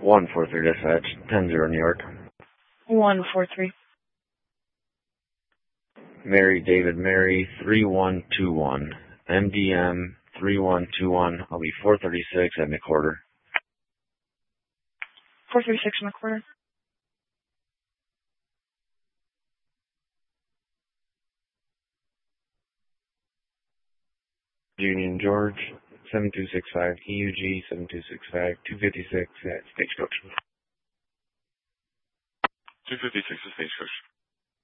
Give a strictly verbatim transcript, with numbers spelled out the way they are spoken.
one four three dispatch, ten zero New York. one four three. Mary David Mary three one two one. M D M three one two one. I'll be four thirty-six at McWhorter. four thirty-six McWhorter. Union George seven two six five. E U G seven two six five. two fifty-six at Stagecoach. two fifty-six at Stagecoach.